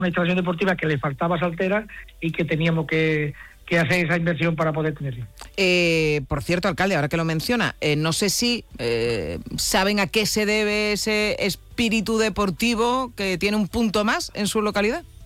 una instalación deportiva que le faltaba a Saltera y que teníamos que hacer esa inversión para poder tenerla. Por cierto, alcalde, ahora que lo menciona, no sé si saben a qué se debe ese espíritu deportivo que tiene un punto más en su localidad.